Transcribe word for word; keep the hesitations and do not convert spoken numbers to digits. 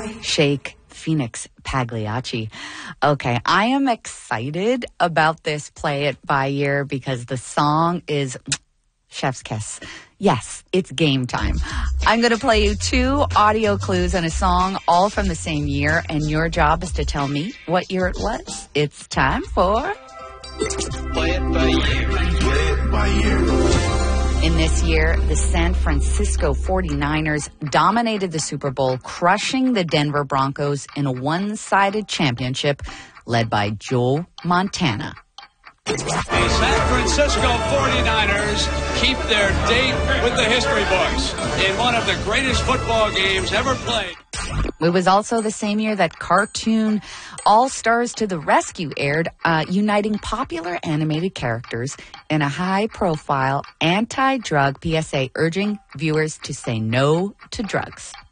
Shake Phoenix Pagliacci. Okay, I am excited about this Play It By Year because the song is chef's kiss. Yes, it's game time. I'm going to play you two audio clues and a song all from the same year, and your job is to tell me what year it was. It's time for Play It By Year. Play It By Year. In this year, the San Francisco forty-niners dominated the Super Bowl, crushing the Denver Broncos in a one-sided championship led by Joe Montana. The San Francisco forty-niners keep their date with the history books in one of the greatest football games ever played. It was also the same year that cartoon All Stars to the Rescue aired, uh, uniting popular animated characters in a high-profile anti-drug P S A urging viewers to say no to drugs.